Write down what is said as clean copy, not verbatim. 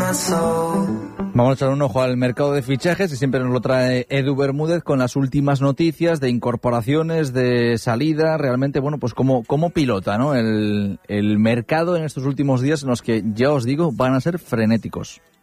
Vamos a echar un ojo al mercado de fichajes y siempre nos lo trae Edu Bermúdez con las últimas noticias de incorporaciones, de salida. Realmente, bueno, pues cómo pilota, ¿no? El mercado en estos últimos días en los que, ya os digo, van a ser frenéticos.